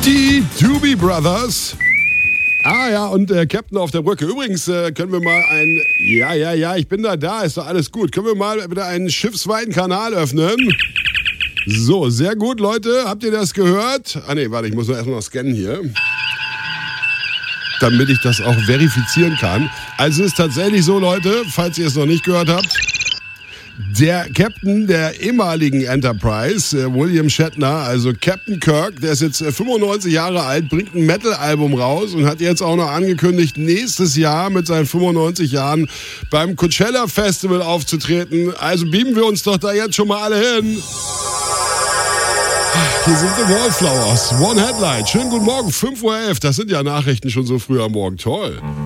Die Doobie Brothers. Ah ja, und der Captain auf der Brücke. Übrigens können wir mal Ja, ich bin da, ist doch alles gut. Können wir mal wieder einen schiffsweiten Kanal öffnen? So, sehr gut, Leute. Habt ihr das gehört? Ah ne, warte, ich muss nur erstmal noch scannen hier, damit ich das auch verifizieren kann. Also es ist tatsächlich so, Leute, falls ihr es noch nicht gehört habt, der Captain der ehemaligen Enterprise, William Shatner, also Captain Kirk, der ist jetzt 95 Jahre alt, bringt ein Metal-Album raus und hat jetzt auch noch angekündigt, nächstes Jahr mit seinen 95 Jahren beim Coachella Festival aufzutreten. Also beamen wir uns doch da jetzt schon mal alle hin. Hier sind die Wallflowers. One Headlight. Schönen guten Morgen, 5:11 Uhr. Das sind ja Nachrichten schon so früh am Morgen. Toll.